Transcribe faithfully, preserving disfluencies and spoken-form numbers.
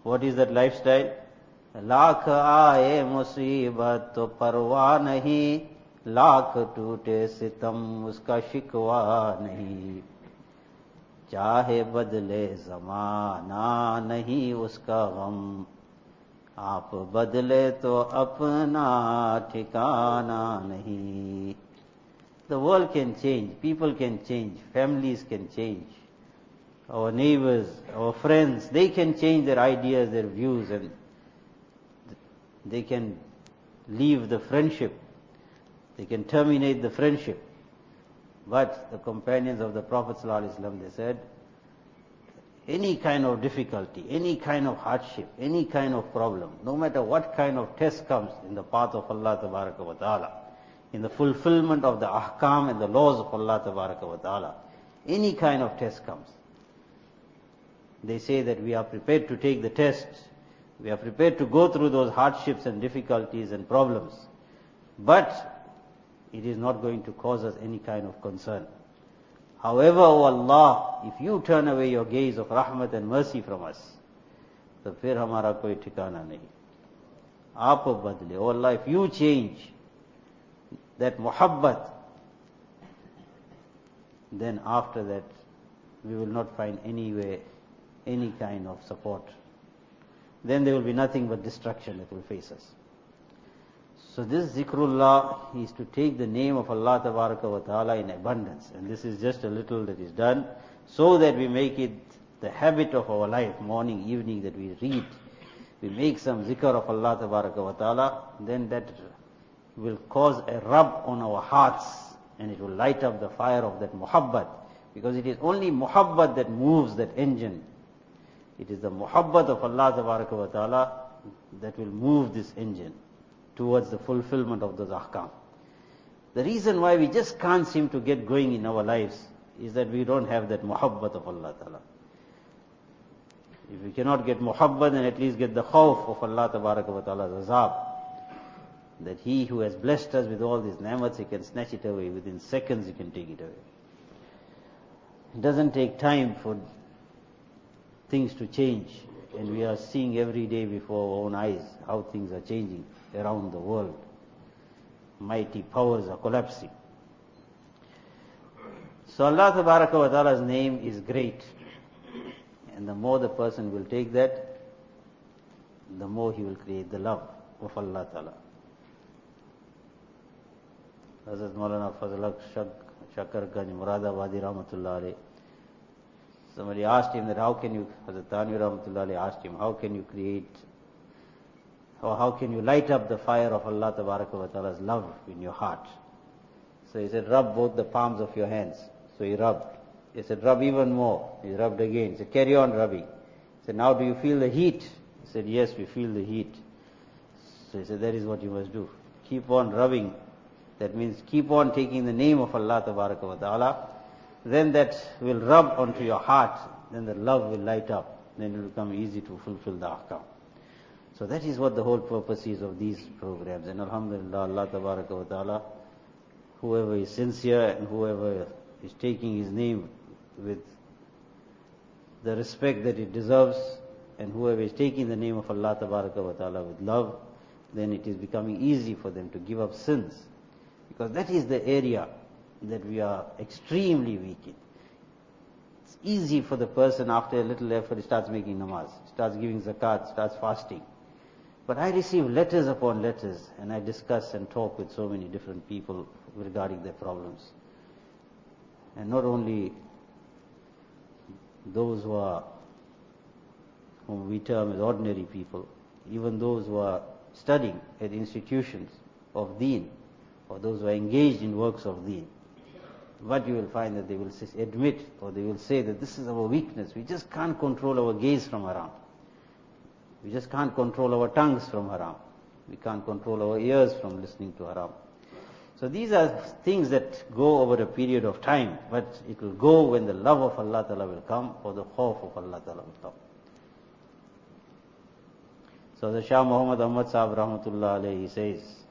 What is that lifestyle? Lakh आए मुसीबत तो परवाह नहीं, लाख टूटे सितम उसका शिकवा नहीं, चाहे बदले जमाना नहीं उसका गम, आप बदले तो अपना ठिकाना नहीं. The world can change, people can change, families can change, our neighbors, our friends, they can change their ideas, their views, and they can leave the friendship, they can terminate the friendship. But the companions of the Prophet ﷺ, they said, any kind of difficulty, any kind of hardship, any kind of problem, no matter what kind of test comes in the path of Allah Tabaraka wa Ta'ala, in the fulfillment of the ahkam and the laws of Allah Tabaraka wa Ta'ala, any kind of test comes, they say that we are prepared to take the test, we are prepared to go through those hardships and difficulties and problems, but it is not going to cause us any kind of concern. However, O Allah, if you turn away your gaze of rahmat and mercy from us, तो फिर हमारा कोई ठिकाना नहीं. आप बदले, O Allah, if you change that muhabbat, then after that we will not find anywhere any kind of support. Then there will be nothing but destruction that will face us. So this zikrullah is to take the name of Allah Tabaraka wa Ta'ala in abundance. And this is just a little that is done so that we make it the habit of our life, morning, evening, that we read. We make some zikr of Allah Tabaraka wa Ta'ala, then that will cause a rub on our hearts and it will light up the fire of that muhabbat. Because it is only muhabbat that moves that engine. It is the muhabbat of Allah Tabaraka wa Ta'ala that will move this engine towards the fulfillment of those ahkam. The reason why we just can't seem to get going in our lives is that we don't have that muhabbat of Allah Ta'ala. If we cannot get muhabbat, then at least get the khawf of Allah Tabaraka wa Ta'ala's azab. That He who has blessed us with all these ni'mats, He can snatch it away. Within seconds He can take it away. It doesn't take time for things to change. And we are seeing every day before our own eyes how things are changing around the world. Mighty powers are collapsing. So Allah Tabaraka wa Ta'ala's name is great. And the more the person will take that, the more he will create the love of Allah Ta'ala. Hazrat Maulana Fazl Shakar Ganj Muradabadi Rahmatullah Alayh, somebody asked him that how can you, Hazrat Tanvir Rahmatullah Alayh asked him, how can you create, or how can you light up the fire of Allah Tabaraka wa Ta'ala's love in your heart? So he said, rub both the palms of your hands. So he rubbed. He said, rub even more. He rubbed again. He said, carry on rubbing. He said, now do you feel the heat? He said, yes, we feel the heat. So he said, that is what you must do. Keep on rubbing. That means keep on taking the name of Allah Tabaraka wa Ta'ala. Then that will rub onto your heart. Then the love will light up. Then it will become easy to fulfill the ahkam. So that is what the whole purpose is of these programs. And alhamdulillah, Allah Tabaraka wa Ta'ala, whoever is sincere and whoever is taking His name with the respect that it deserves, and whoever is taking the name of Allah Tabaraka wa Ta'ala with love, then it is becoming easy for them to give up sins. Because that is the area that we are extremely weak in. It's easy for the person after a little effort, he starts making namaz, starts giving zakat, starts fasting. But I receive letters upon letters, and I discuss and talk with so many different people regarding their problems. And not only those who are, whom we term as ordinary people, even those who are studying at institutions of deen, or those who are engaged in works of deen. But you will find that they will admit, or they will say that this is our weakness. We just can't control our gaze from haram. We just can't control our tongues from haram. We can't control our ears from listening to haram. So these are things that go over a period of time, but it will go when the love of Allah Ta'ala will come, or the khawf of Allah Ta'ala will come. So the Shah Muhammad Ahmad Sahib Rahmatullah Alayhi says,